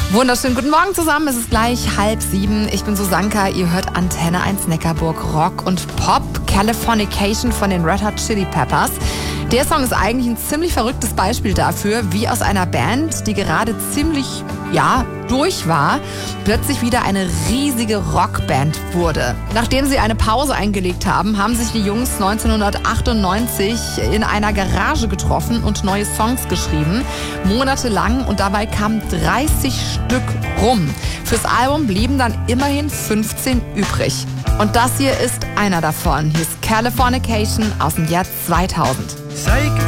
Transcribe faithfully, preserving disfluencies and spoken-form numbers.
Wunderschönen guten Morgen zusammen, es ist gleich halb sieben. Ich bin Susanka, ihr hört Antenne eins Neckarburg Rock und Pop, Californication von den Red Hot Chili Peppers. Der Song ist eigentlich ein ziemlich verrücktes Beispiel dafür, wie aus einer Band, die gerade ziemlich, ja, durch war, plötzlich wieder eine riesige Rockband wurde. Nachdem sie eine Pause eingelegt haben, haben sich die Jungs neunzehnhundertachtundneunzig in einer Garage getroffen und neue Songs geschrieben, monatelang, und dabei kamen dreißig Stück rum. Fürs Album blieben dann immerhin fünfzehn übrig. Und das hier ist einer davon. Hier ist Californication aus dem Jahr zweitausend. Psych